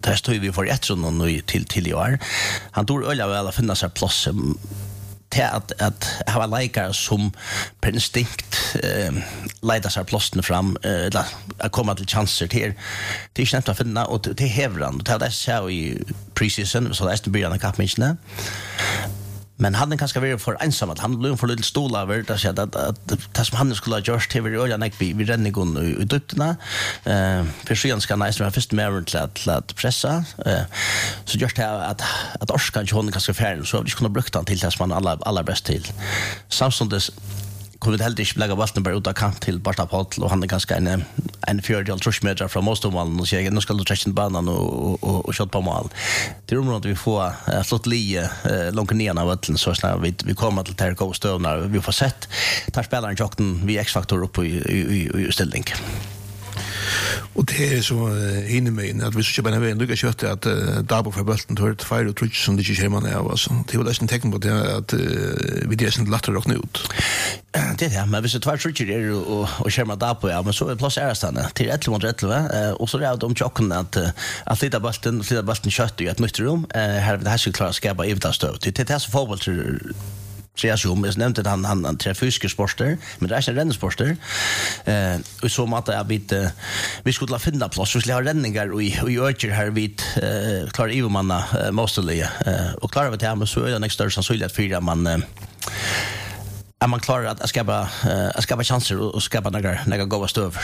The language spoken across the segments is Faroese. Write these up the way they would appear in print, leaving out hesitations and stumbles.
där står vi för ett sån nu till i år. Han tror ölla väl att finna sig plats till att ha likar som per instinkt leder sig plåsten fram eller att komma till chanser till det är snabbt att finna och till hävran och det så i preseason så det är början av kappmatcherna. Men han kanske var för ensam att han blev för lite stol över det så att det som han skulle ha gjort till vi rännigon i dutterna för så ganska nice när först med att pressa så just det att orska inte hon ganska färdig så vi skulle brukt han till det som man alla bäst till samtidigt kunde helt inte lägga bollen bara ut av kant till Barta Paul och han är ganska en fjärdedel trushmeter från Mostomalen och säger nu ska du träcka banan och skjuta på mål. Det är att vi får flott lie långt ner av bollen så snart vi kommer till Terco Stone när vi får sett tar spelaren Jocken vi X-faktor upp i ställning. Och det är så inne med att vi ska bara vara ändå kött att Dabo för bulten tror att fire och trich som det inte man är alltså det var nästan tecken på det att vi det är inte lättare att ut. Det är men vi så två trich är och skärma Dabo ja men så är plus är stanna till 11 och så är det chocken att lite bulten kött i ett nytt rum här det här skulle klara skapa i stöd det är så fotboll Treasum är nämnt att han tre fyskesporter men det är en rennsporter och så att vi skulle finna plats vi skulle ha renningar och i öker här vid klara Ivomanna måste och klara vi till men så är det nästa sannsynligt att fyra man klarar att skapa chanser och skapa några goda stöver.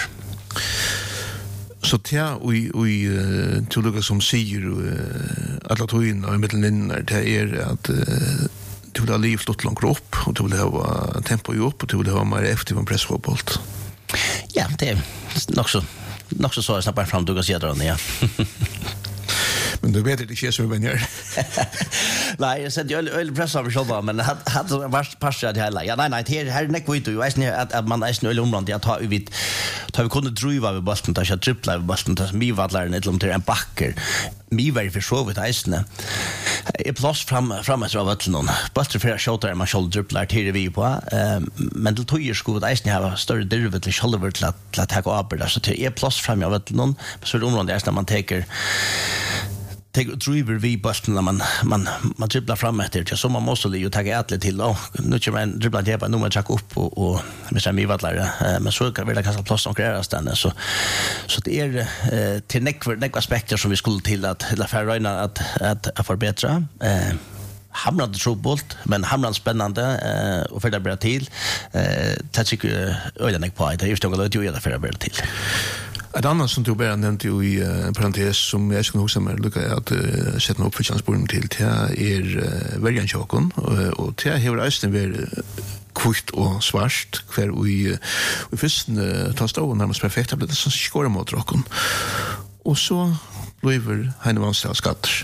Så tja, vi tillugga som säger alla toin och mittellinjen det är att du vill ha liv flott långt upp och du vill ha tempo upp och du vill ha mer effektiv en pressfotboll. Ja, det är nog så snabbt fram du kan se det ja. Men du vet det inte så vem gör. Nej, jag säger öl pressa vi själva men hade vart passar det hela. Ja nej här nekvit du vet ni att man är snöll omland jag tar vi kunde driva över bollen där jag trippla över bollen där vi vallar ner till en backer. Vi var för så vid isne. Är plats fram av vattnen. Bättre för att skjuta man skulle dribbla till vi på. Men det tog ju skott isne har större drivet till shoulder till att ta upp där så det är plats fram av vattnen. Så det omland där när man tar driver vi bollen när man dribblar fram efter så man måste ju ta atlet till och nu kör man dribbla det på nu man checka upp och med sig vidare men så kan det kanske plats och göra stanna så det är till näck aspekter som vi skulle till att förröna att förbättra hamnade trubbelt men hamnade spännande och för det blir till touch öden på det är ju stående att göra för det blir till. Ett annat som du bara nämnde i parentes som jag skulle också med lucka att sätta upp för chansborgen till det är väljan chokon och det har resten väl kvitt och svart kvar i först tar stå närmast perfekt det så skåra mot rocken. Och så lever Heinemannstal skatter.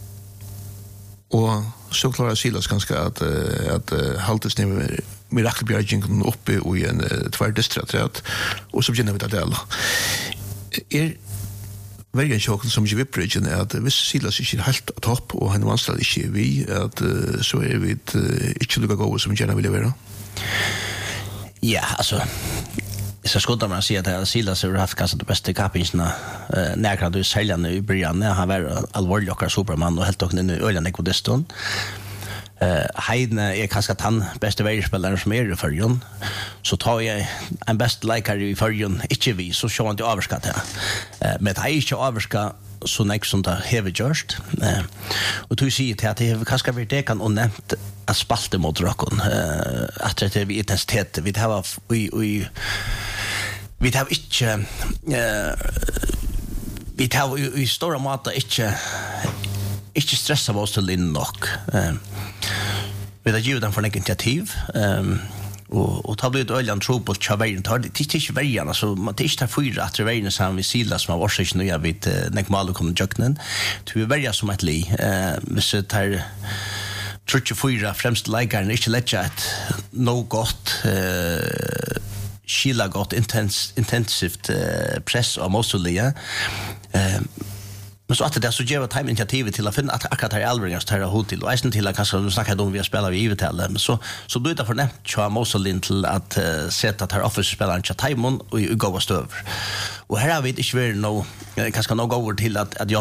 Och så klarar Silas ganska att haltas ner mirakelbjörgingen uppe i en tvärdistratrat och så begynner vi att dela. Väldigt chocken som ju vippringen är att hvis Silas inte helt topp och han vanstall inte vi att så är vi inte lika goda som gärna vill vara. Ja, alltså så skulle man säga att Silas har haft kanske det bästa kapinsna när du säljer i början när han var allvarlig och superman och helt och in i ölen ekodiston. Heidne är kanske han bästa världsspelaren som är i förrjun så tar jag en bäst likare i förrjun inte vi så kör han inte överskatt här men det är inte överskatt så näck som det har gjort och du säger till att det har kanske varit det kan och nämnt att spalte mot rocken att det är intensitet vi har inte vi tar i stora mått inte stressa oss till in nog vi har givet dem för en initiativ och ta blivit öljan trubbel till vägen tar det inte vägen alltså man det inte fyra att vägen som vi Silas som har varit nu jag vet när mal kommer jöknen till välja som ett li så tar 34 främst likaren inte lägga ett något skilla gott intensivt press och måste men så att det så ger time initiativet till att finna att akkurat här Alvringars tar hot till och till att kanske snacka om vi spelar i IVTL men så blir det för nämnt Chua Moselin till att sätta att här office-spelaren Chatimon och gå över. Och här har vi inte varit kanske nog över till att